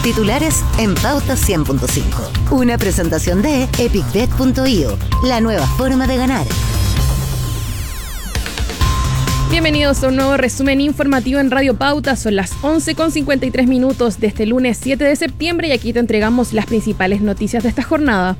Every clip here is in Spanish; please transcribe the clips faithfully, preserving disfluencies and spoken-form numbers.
Titulares en Pauta cien punto cinco. Una presentación de epic bet punto io, la nueva forma de ganar. Bienvenidos a un nuevo resumen informativo en Radio Pauta. Son las once con cincuenta y tres minutos de este lunes siete de septiembre y aquí te entregamos las principales noticias de esta jornada.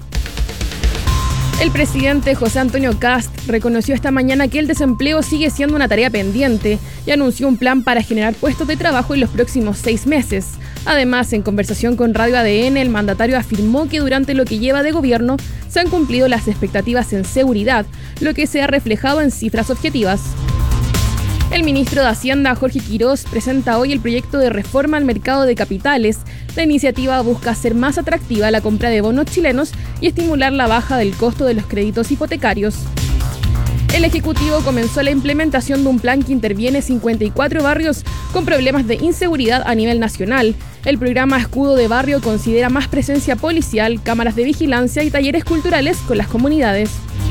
El presidente José Antonio Kast reconoció esta mañana que el desempleo sigue siendo una tarea pendiente y anunció un plan para generar puestos de trabajo en los próximos seis meses. Además, en conversación con Radio A D N, el mandatario afirmó que durante lo que lleva de gobierno se han cumplido las expectativas en seguridad, lo que se ha reflejado en cifras objetivas. El ministro de Hacienda, Jorge Quirós, presenta hoy el proyecto de reforma al mercado de capitales. La iniciativa busca hacer más atractiva la compra de bonos chilenos y estimular la baja del costo de los créditos hipotecarios. El Ejecutivo comenzó la implementación de un plan que interviene cincuenta y cuatro barrios con problemas de inseguridad a nivel nacional. El programa Escudo de Barrio considera más presencia policial, cámaras de vigilancia y talleres culturales con las comunidades.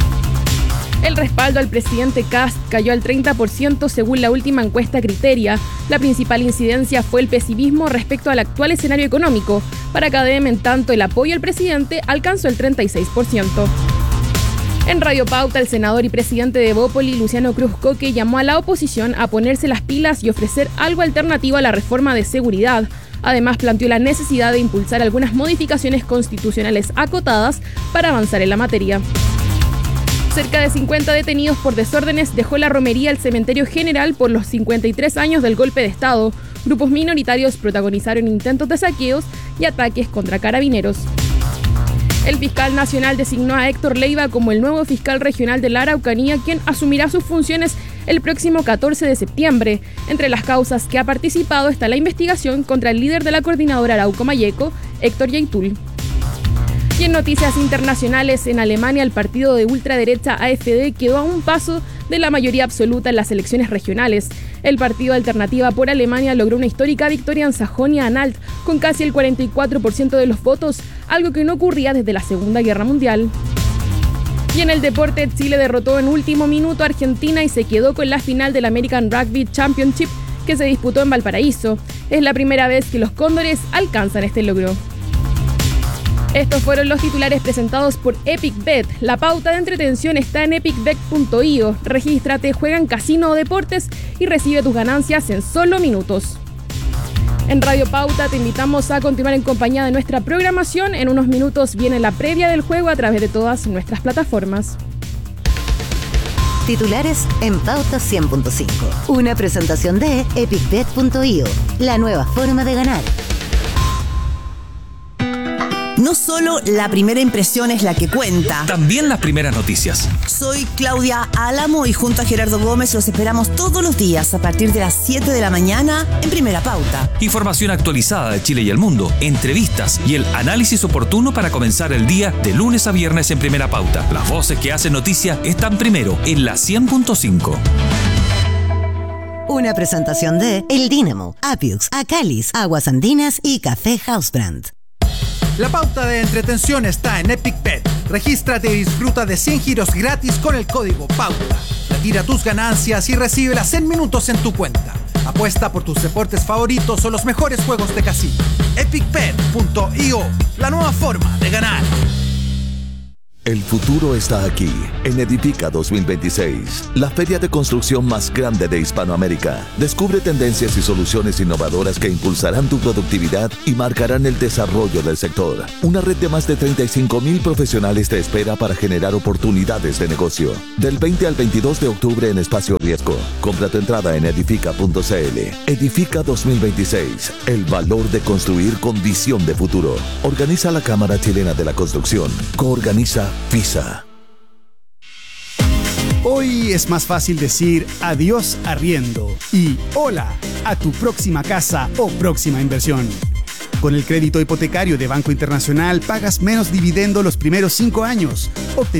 El respaldo al presidente Kast cayó al treinta por ciento según la última encuesta Criteria. La principal incidencia fue el pesimismo respecto al actual escenario económico. Para Academ, en tanto, el apoyo al presidente alcanzó el treinta y seis por ciento. En Radio Pauta, el senador y presidente de Bópoli, Luciano Cruz Coque, llamó a la oposición a ponerse las pilas y ofrecer algo alternativo a la reforma de seguridad. Además, planteó la necesidad de impulsar algunas modificaciones constitucionales acotadas para avanzar en la materia. Cerca de cincuenta detenidos por desórdenes dejó la romería al cementerio general por los cincuenta y tres años del golpe de Estado. Grupos minoritarios protagonizaron intentos de saqueos y ataques contra carabineros. El fiscal nacional designó a Héctor Leiva como el nuevo fiscal regional de la Araucanía, quien asumirá sus funciones el próximo catorce de septiembre. Entre las causas que ha participado está la investigación contra el líder de la coordinadora Arauco-Mayeco, Héctor Yaitul. Y en noticias internacionales, en Alemania el partido de ultraderecha A F D quedó a un paso de la mayoría absoluta en las elecciones regionales. El partido Alternativa por Alemania logró una histórica victoria en Sajonia-Anhalt con casi el cuarenta y cuatro por ciento de los votos, algo que no ocurría desde la Segunda Guerra Mundial. Y en el deporte, Chile derrotó en último minuto a Argentina y se quedó con la final del American Rugby Championship que se disputó en Valparaíso. Es la primera vez que los Cóndores alcanzan este logro. Estos fueron los titulares presentados por EpicBet. La pauta de entretención está en epic bet punto io. Regístrate, juega en Casino o Deportes y recibe tus ganancias en solo minutos. En Radio Pauta te invitamos a continuar en compañía de nuestra programación. En unos minutos viene la previa del juego a través de todas nuestras plataformas. Titulares en Pauta cien punto cinco. Una presentación de epic bet punto io, la nueva forma de ganar. No solo la primera impresión es la que cuenta. También las primeras noticias. Soy Claudia Álamo y junto a Gerardo Gómez los esperamos todos los días a partir de las siete de la mañana en Primera Pauta. Información actualizada de Chile y el mundo, entrevistas y el análisis oportuno para comenzar el día de lunes a viernes en Primera Pauta. Las voces que hacen noticia están primero en la cien punto cinco. Una presentación de El Dínamo, Apiux, Acalis, Aguas Andinas y Café Housebrand. La pauta de entretención está en EpicBet. Regístrate y disfruta de cien giros gratis con el código PAUTA. Retira tus ganancias y recíbelas en minutos en tu cuenta. Apuesta por tus deportes favoritos o los mejores juegos de casino. epic bet punto io, la nueva forma de ganar. El futuro está aquí, en Edifica dos mil veintiséis, la feria de construcción más grande de Hispanoamérica. Descubre tendencias y soluciones innovadoras que impulsarán tu productividad y marcarán el desarrollo del sector. Una red de más de treinta y cinco mil profesionales te espera para generar oportunidades de negocio. Del veinte al veintidós de octubre en Espacio Riesgo. Compra tu entrada en edifica punto cl. Edifica dos mil veintiséis, el valor de construir con visión de futuro. Organiza la Cámara Chilena de la Construcción. Coorganiza FISA. Hoy es más fácil decir adiós arriendo y hola a tu próxima casa o próxima inversión. Con el crédito hipotecario de Banco Internacional pagas menos dividendo los primeros cinco años, obteniendo